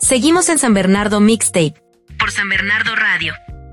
Seguimos en San Bernardo Mixtape, por San Bernardo Radio.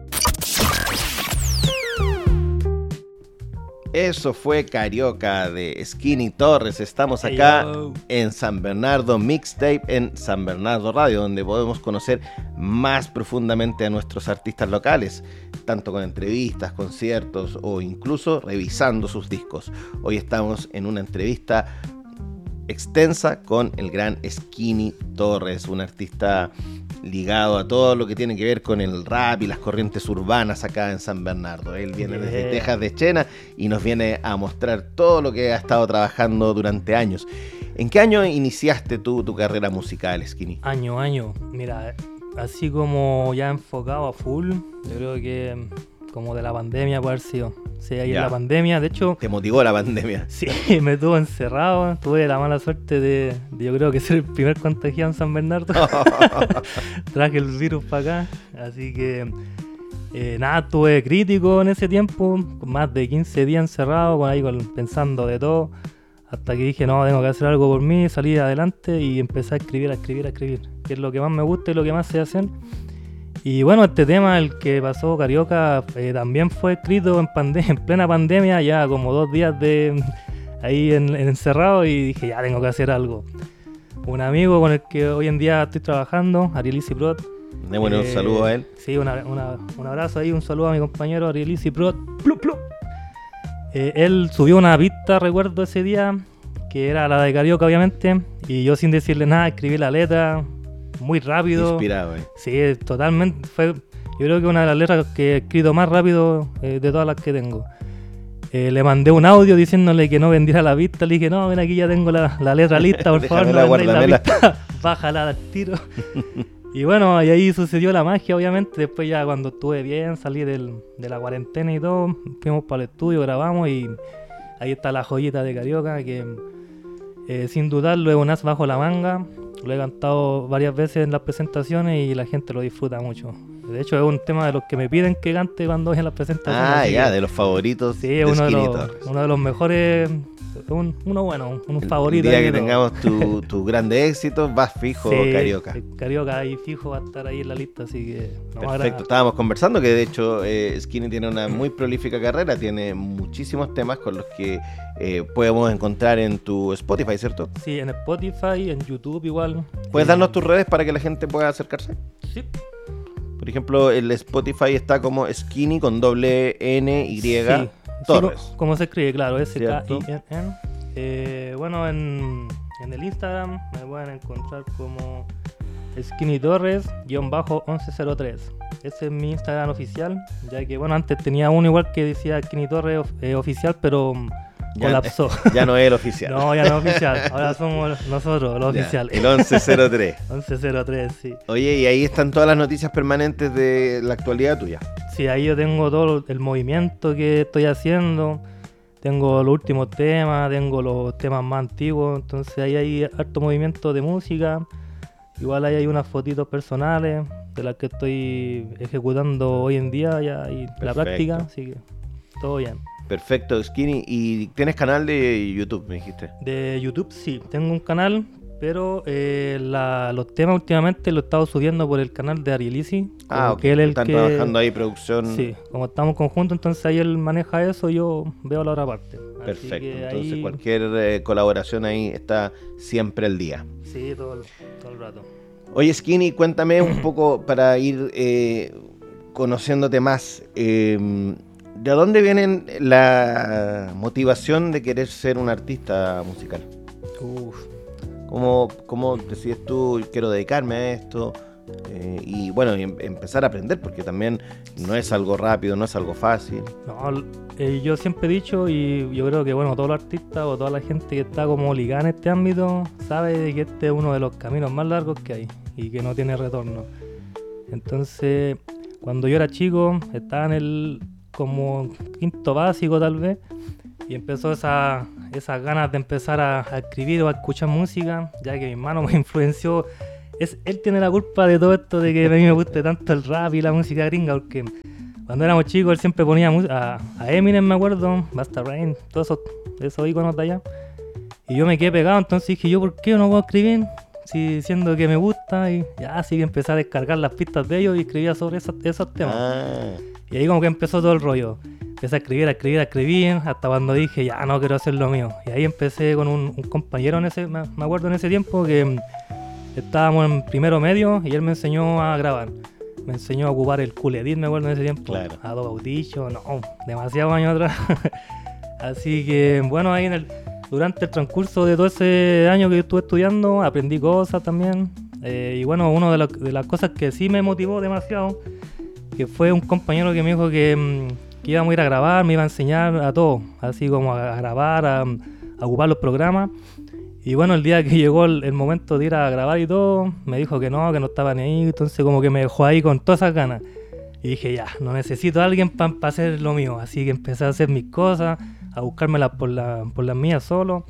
Eso fue Carioca de Skinny Torres. Estamos acá en San Bernardo Mixtape, en San Bernardo Radio, donde podemos conocer más profundamente a nuestros artistas locales, tanto con entrevistas, conciertos o incluso revisando sus discos. Hoy estamos en una entrevista extensa con el gran Skinny Torres, un artista ligado a todo lo que tiene que ver con el rap y las corrientes urbanas acá en San Bernardo. Él viene desde Texas de Chena y nos viene a mostrar todo lo que ha estado trabajando durante años. ¿En qué año iniciaste tu carrera musical, Skinny? Año. Mira, así como ya enfocado a full, yo creo que como de la pandemia puede haber sido. Sí, ahí en la pandemia, de hecho... ¿Te motivó la pandemia? Sí, me tuvo encerrado. Tuve la mala suerte de yo creo que ser el primer contagiado en San Bernardo. Traje el virus para acá. Así que, nada, estuve crítico en ese tiempo. Más de 15 días encerrado, pensando de todo. Hasta que dije, no, tengo que hacer algo por mí. Salí adelante y empecé a escribir. Que es lo que más me gusta y lo que más sé hacer. Y bueno, este tema, el que pasó Carioca, también fue escrito en plena pandemia, ya como 2 días ahí encerrado, y dije, ya tengo que hacer algo. Un amigo con el que hoy en día estoy trabajando, Arielisi Prot. Bueno, un saludo a él. Sí, un abrazo ahí, un saludo a mi compañero Arielisi Prot. Él subió una pista, recuerdo ese día, que era la de Carioca obviamente, y yo sin decirle nada escribí la letra. Muy rápido. Inspirado, Sí, totalmente. Yo creo que una de las letras que he escrito más rápido de todas las que tengo. Le mandé un audio diciéndole que no vendiera la pista. Le dije, no, ven aquí, ya tengo la letra lista, por favor, no vendáis la pista. Bájala al tiro. Y bueno, y ahí sucedió la magia, obviamente. Después ya cuando estuve bien, salí de la cuarentena y todo, fuimos para el estudio, grabamos y ahí está la joyita de Carioca que sin dudarlo es un as bajo la manga. Lo he cantado varias veces en las presentaciones y la gente lo disfruta mucho. De hecho, es un tema de los que me piden que cante cuando voy en las presentaciones. De los favoritos. Sí, uno de los mejores, un favorito. El día que tengamos tu grande éxito, vas fijo, sí, Carioca. Carioca ahí fijo va a estar ahí en la lista, así que... Perfecto, estábamos conversando que de hecho Skinny tiene una muy prolífica carrera, tiene muchísimos temas con los que podemos encontrar en tu Spotify, ¿cierto? Sí, en Spotify, en YouTube igual. ¿Puedes darnos tus redes para que la gente pueda acercarse? Sí. Por ejemplo, el Spotify está como Skinny con doble N-Y Torres. Sí, como se escribe, claro, S-K-I-N-N. Bueno, en el Instagram me pueden encontrar como Skinny Torres _1103. Ese es mi Instagram oficial, ya que bueno, antes tenía uno igual que decía Skinny Torres oficial, pero colapsó. Ya no es el oficial. No, ya no es oficial. Ahora somos nosotros los oficiales. El 1103. 1103, sí. Oye, y ahí están todas las noticias permanentes de la actualidad tuya. Sí, ahí yo tengo todo el movimiento que estoy haciendo. Tengo los últimos temas, tengo los temas más antiguos. Entonces ahí hay harto movimiento de música. Igual ahí hay unas fotitos personales de las que estoy ejecutando hoy en día ya y la práctica. Así que todo bien. Perfecto, Skinny. ¿Y tienes canal de YouTube, me dijiste? De YouTube sí, tengo un canal, pero los temas últimamente los he estado subiendo por el canal de Arielisi. Ok, que están trabajando ahí producción. Sí, como estamos conjuntos, entonces ahí él maneja eso y yo veo la otra parte. Perfecto, entonces ahí... cualquier colaboración ahí está siempre al día. Sí, todo el rato. Oye, Skinny, cuéntame un poco para ir conociéndote más. ¿De dónde viene la motivación de querer ser un artista musical? ¿Cómo decides tú, quiero dedicarme a esto? Y bueno, empezar a aprender, porque también no es algo rápido, no es algo fácil. No, yo siempre he dicho, y yo creo que bueno, todos los artistas o toda la gente que está como ligada en este ámbito sabe que este es uno de los caminos más largos que hay y que no tiene retorno. Entonces, cuando yo era chico, estaba en el como quinto básico tal vez, y empezó esas ganas de empezar a escribir o a escuchar música, ya que mi hermano me influenció. Él tiene la culpa de todo esto de que a mí me guste tanto el rap y la música gringa, porque cuando éramos chicos él siempre ponía a Eminem, me acuerdo, Busta Rhymes, todos esos íconos de allá, y yo me quedé pegado. Entonces dije, yo ¿por qué no puedo escribir? sí, siendo que me gusta, y ya así que empecé a descargar las pistas de ellos y escribía sobre esos temas. Y ahí como que empezó todo el rollo. Empecé a escribir, hasta cuando dije, ya no quiero hacer lo mío. Y ahí empecé con un compañero me acuerdo en ese tiempo que estábamos en primero medio y él me enseñó a grabar. Me enseñó a ocupar el Cool Edit, me acuerdo en ese tiempo. Claro. Adobe Audition, no, demasiados años atrás. Así que bueno, ahí durante el transcurso de todo ese año que yo estuve estudiando, aprendí cosas también. Y bueno, una de las cosas que sí me motivó demasiado, que fue un compañero que me dijo que íbamos a ir a grabar, me iba a enseñar a todo, así como a grabar, a ocupar los programas. Y bueno, el día que llegó el momento de ir a grabar y todo, me dijo que no estaba ni ahí, entonces como que me dejó ahí con todas esas ganas. Y dije, ya, no necesito a alguien para hacer lo mío, así que empecé a hacer mis cosas, a buscármelas por las mías solo.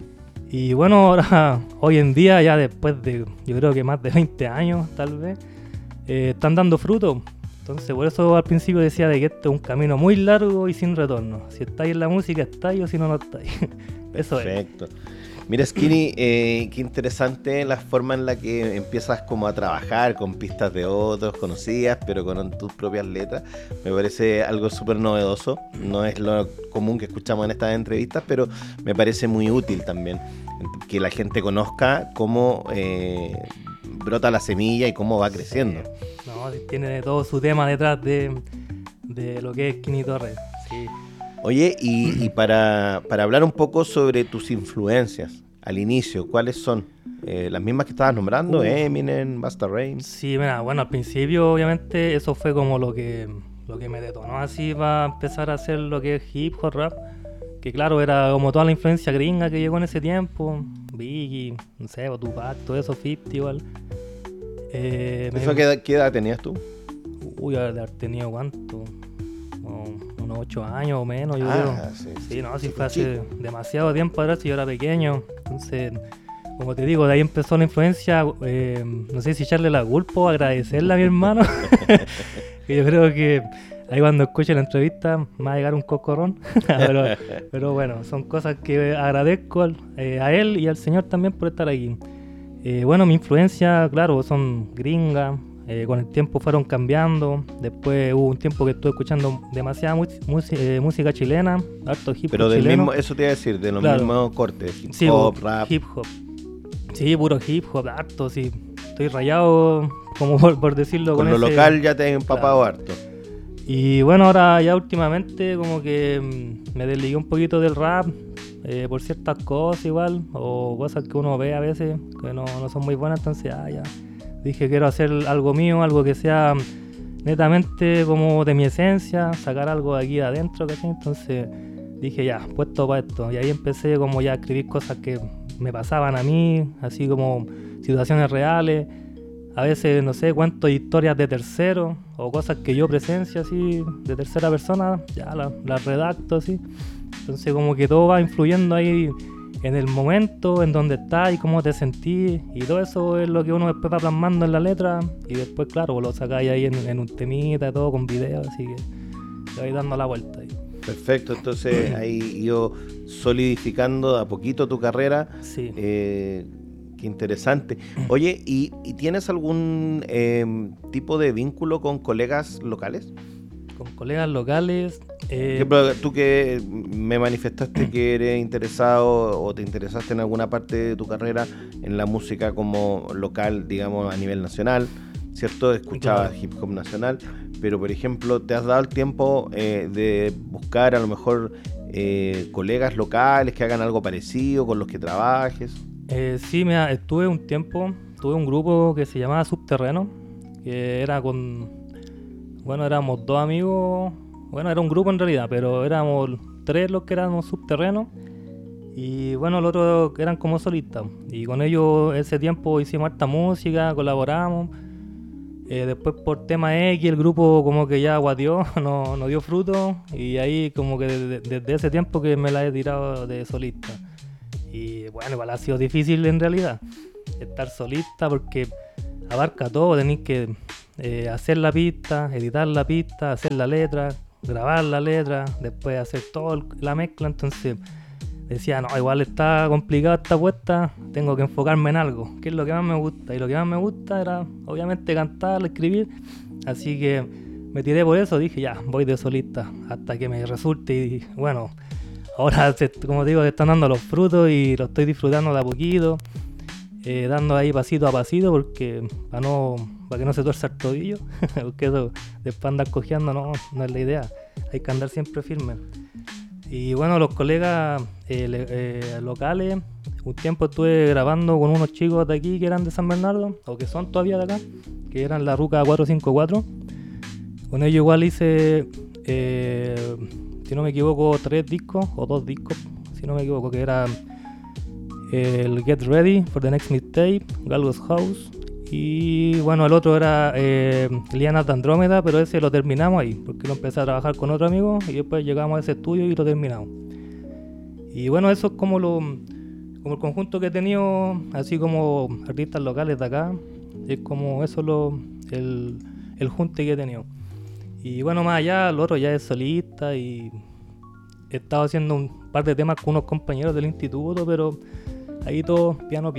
Y bueno, ahora, hoy en día, ya después de, yo creo que más de 20 años tal vez, están dando fruto. Entonces por eso al principio decía de que este es un camino muy largo y sin retorno. Si estáis en la música, estáis, o si no, no estáis. Eso es. Perfecto. Mira, Skinny, qué interesante la forma en la que empiezas como a trabajar con pistas de otros conocidas, pero con tus propias letras. Me parece algo súper novedoso. No es lo común que escuchamos en estas entrevistas, pero me parece muy útil también que la gente conozca cómo brota la semilla y cómo va creciendo. No, tiene todo su tema detrás de lo que es Skinny Torres. Sí. Oye, y para hablar un poco sobre tus influencias al inicio, ¿cuáles son? ¿Las mismas que estabas nombrando? Eminem, Busta Rhymes. Sí, mira, bueno, al principio obviamente eso fue como lo que me detonó así para empezar a hacer lo que es hip hop rap, que claro, era como toda la influencia gringa que llegó en ese tiempo, Biggie, no sé, Tupac, todo eso, 50 igual. ¿Eso qué edad tenías tú? Uy, haber tenido cuánto, unos 8 años o menos, yo creo. Sí, no, sí fue hace demasiado tiempo atrás y yo era pequeño. Entonces, como te digo, de ahí empezó la influencia. No sé si echarle la culpa o agradecerle a mi hermano. Que yo creo que ahí cuando escuche la entrevista me va a llegar un cocorrón. pero bueno, son cosas que agradezco a él y al Señor también por estar aquí. Bueno, mi influencia, claro, son gringas. Con el tiempo fueron cambiando. Después hubo un tiempo que estuve escuchando demasiada música chilena, harto hip hop. Pero del chileno. mismo, eso te iba a decir, de los mismos cortes, hip sí, hop, rap. Hip hop. Sí, puro hip hop, harto, sí. Estoy rayado, como por decirlo. Con lo local ya te he empapado harto. Y bueno, ahora ya últimamente como que me desligué un poquito del rap, por ciertas cosas igual, o cosas que uno ve a veces que no son muy buenas, entonces ya dije quiero hacer algo mío, algo que sea netamente como de mi esencia, sacar algo de aquí de adentro, ¿cachai? Entonces dije ya, puesto para esto, y ahí empecé como ya a escribir cosas que me pasaban a mí, así como situaciones reales. A veces, no sé, cuento historias de terceros o cosas que yo presencio así, de tercera persona, ya las redacto así. Entonces como que todo va influyendo ahí en el momento, en donde estás y cómo te sentís. Y todo eso es lo que uno después va plasmando en la letra. Y después, claro, lo sacáis ahí en un temita, todo con video, así que te vais dando la vuelta ahí. Perfecto, entonces ahí yo solidificando a poquito tu carrera. Sí. Qué interesante. Oye, ¿y tienes algún tipo de vínculo con colegas locales? Con colegas locales. Por ejemplo, tú que me manifestaste que eres interesado o te interesaste en alguna parte de tu carrera en la música como local, digamos, a nivel nacional, ¿cierto? Escuchabas hip hop nacional, pero por ejemplo, ¿te has dado el tiempo de buscar a lo mejor colegas locales que hagan algo parecido con los que trabajes? Sí, mira, tuve un grupo que se llamaba Subterreno, que era éramos 2 amigos, era un grupo en realidad, pero éramos 3 los que éramos Subterrenos, y bueno, los otros eran como solistas, y con ellos ese tiempo hicimos harta música, colaboramos. Después por tema X el grupo como que ya guateó, no dio fruto, y ahí como que desde ese tiempo que me la he tirado de solista. Y bueno, igual ha sido difícil en realidad estar solista porque abarca todo, tenéis que hacer la pista, editar la pista, hacer la letra, grabar la letra, después hacer toda la mezcla, entonces decía, no, igual está complicada esta apuesta, tengo que enfocarme en algo, que es lo que más me gusta. Y lo que más me gusta era, obviamente, cantar, escribir. Así que me tiré por eso, dije, ya, voy de solista hasta que me resulte. Y bueno, ahora, como digo, se están dando los frutos y lo estoy disfrutando de a poquito, dando ahí pasito a pasito, porque para que no se tuerza el tobillo, porque eso, después andar cojeando no es la idea, hay que andar siempre firme. Y bueno, los colegas locales, un tiempo estuve grabando con unos chicos de aquí que eran de San Bernardo, o que son todavía de acá, que eran la Ruca 454. Con ellos igual hice, si no me equivoco, 3 discos, o 2 discos, si no me equivoco, que era el Get Ready for the Next Mixtape, Galgos House, y bueno, el otro era Liana de Andrómeda, pero ese lo terminamos ahí, porque lo empecé a trabajar con otro amigo y después llegamos a ese estudio y lo terminamos. Y bueno, eso es como el conjunto que he tenido, así como artistas locales de acá, es como eso el junte que he tenido. Y bueno, más allá, lo otro ya es solista y he estado haciendo un par de temas con unos compañeros del instituto, pero ahí todo piano.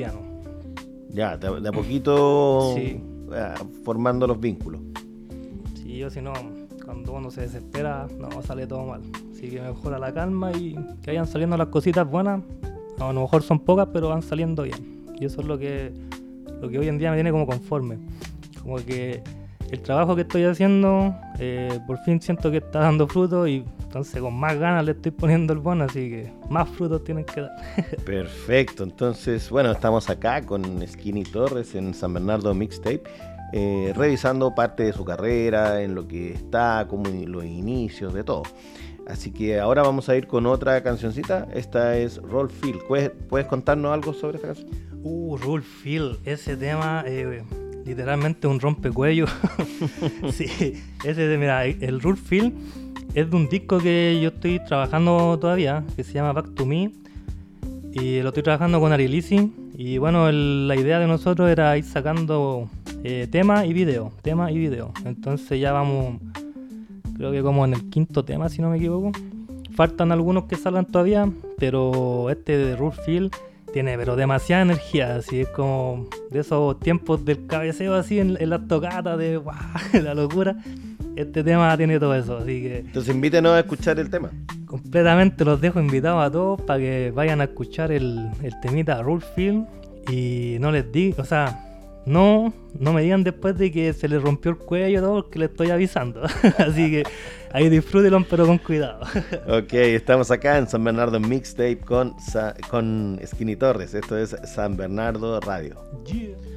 Ya, de a poquito Sí. formando los vínculos. Sí, yo si no, cuando uno se desespera, no, sale todo mal. Así que mejor a la calma y que vayan saliendo las cositas buenas. A lo mejor son pocas, pero van saliendo bien. Y eso es lo que hoy en día me tiene como conforme. Como que el trabajo que estoy haciendo, por fin siento que está dando frutos y entonces con más ganas le estoy poniendo el bono, así que más frutos tienen que dar. Perfecto, entonces, bueno, estamos acá con Skinny Torres en San Bernardo Mixtape, revisando parte de su carrera, en lo que está, como los inicios, de todo. Así que ahora vamos a ir con otra cancioncita, esta es Roll Feel. ¿Puedes contarnos algo sobre esta canción? Roll Feel, ese tema, literalmente un rompecuello. Sí, mira, el Roll Feel es de un disco que yo estoy trabajando todavía, que se llama Back to Me, y lo estoy trabajando con Arilisi. Y bueno, la idea de nosotros era ir sacando tema y video. Entonces ya vamos, creo que como en el 5º tema, si no me equivoco. Faltan algunos que salgan todavía, pero este de Roll Feel tiene pero demasiada energía, así es como de esos tiempos del cabeceo así en las tocatas de ¡guau! La locura. Este tema tiene todo eso, así que Entonces invítenos a escuchar el tema. completamente los dejo invitados a todos para que vayan a escuchar el temita Roll Feel y no les digo, o sea, no me digan después de que se les rompió el cuello o todo, porque les estoy avisando. Así que ahí disfrútenlo, pero con cuidado. Ok, estamos acá en San Bernardo Mixtape con Skinny Torres. Esto es San Bernardo Radio. Yeah.